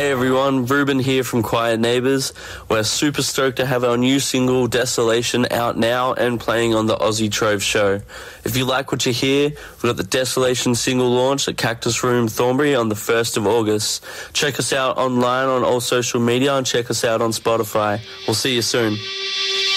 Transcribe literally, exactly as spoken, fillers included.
Hey everyone, Ruben here from Quiet Neighbours. We're super stoked to have our new single, Desolation, out now and playing on the Aussie Trove show. If you like what you hear, we've got the Desolation single launch at Cactus Room, Thornbury on the first of August. Check us out online on all social media and check us out on Spotify. We'll see you soon.